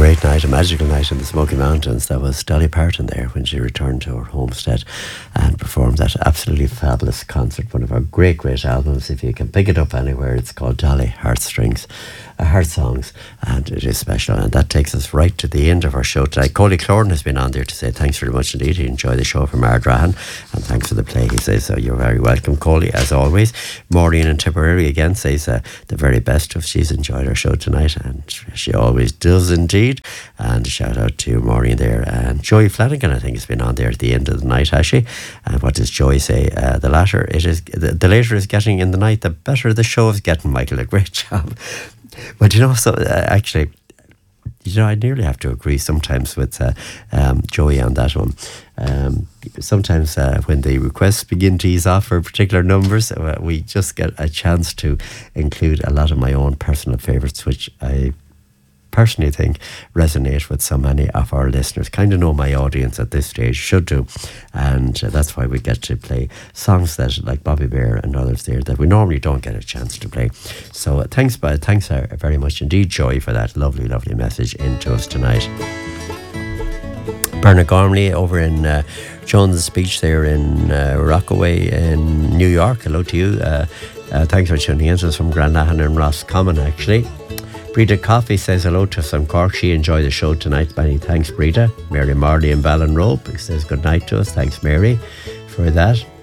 great night, a magical night in the Smoky Mountains. That was Dolly Parton there when she returned to her homestead and performed that absolutely fabulous concert. One of her great, great albums. If you can pick it up anywhere, it's called Dolly Heartstrings, Heart Songs, and it is special. And that takes us right to the end of our show tonight. Coley Cloran has been on there to say thanks very much indeed. He enjoyed the show from Ardrahan, and thanks for the play, he says. So you're very welcome, Coley, as always. Maureen in Tipperary again says the very best of. She's enjoyed our show tonight, and she always does indeed. And a shout out to Maureen there. And Joey Flanagan, I think, has been on there at the end of the night, has she? And what does Joey say? The latter is getting in the night, the better the show is getting, Michael. A great job. But actually, I nearly have to agree sometimes with Joey on that one. Sometimes when the requests begin to ease off for particular numbers, we just get a chance to include a lot of my own personal favourites, which I personally think resonate with so many of our listeners. Kind of know my audience at this stage, should do, and that's why we get to play songs that, like Bobby Bear and others there, that we normally don't get a chance to play. So thanks very much indeed, Joy, for that lovely message into us tonight. Bernard Gormley over in Jones Beach there in Rockaway in New York. Hello to you. Thanks for tuning in to us from Granlahan and Roscommon, actually. Breda Coffey says hello to us from Cork. She enjoyed the show tonight. Many thanks, Breda. Mary Marley in Ballinrobe says good night to us. Thanks, Mary, for that.